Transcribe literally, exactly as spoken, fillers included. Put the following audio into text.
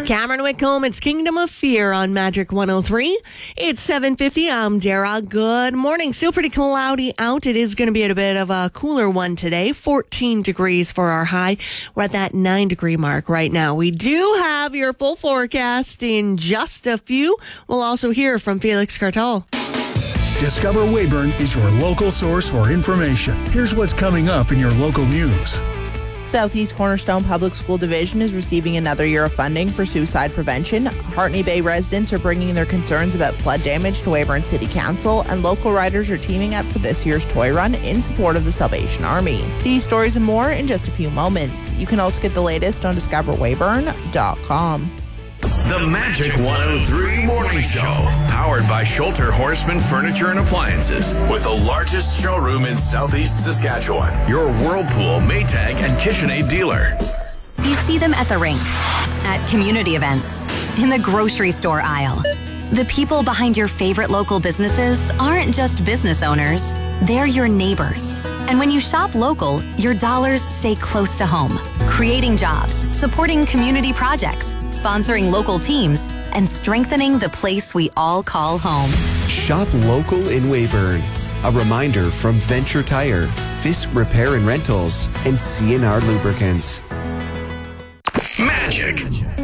Cameron Whitcomb, it's Kingdom of Fear on Magic one oh three. It's seven fifty. I'm Dara. Good morning. Still pretty cloudy out. It is going to be at a bit of a cooler one today. fourteen degrees for our high. We're at that nine degree mark right now. We do have your full forecast in just a few. We'll also hear from Felix Cartal. Discover Weyburn is your local source for information. Here's what's coming up in your local news. Southeast Cornerstone Public School Division is receiving another year of funding for suicide prevention. Hartney Bay residents are bringing their concerns about flood damage to Weyburn City Council, and local riders are teaming up for this year's toy run in support of the Salvation Army. These stories and more in just a few moments. You can also get the latest on discover weyburn dot com. The Magic one oh three Morning Show, powered by Schulter Horseman Furniture and Appliances, with the largest showroom in Southeast Saskatchewan. Your Whirlpool, Maytag, and KitchenAid dealer. You see them at the rink, at community events, in the grocery store aisle. The people behind your favorite local businesses aren't just business owners, they're your neighbors. And when you shop local, your dollars stay close to home, creating jobs, supporting community projects, sponsoring local teams, and strengthening the place we all call home. Shop local in Weyburn. A reminder from Venture Tire, Fisk Repair and Rentals, and C N R Lubricants. Magic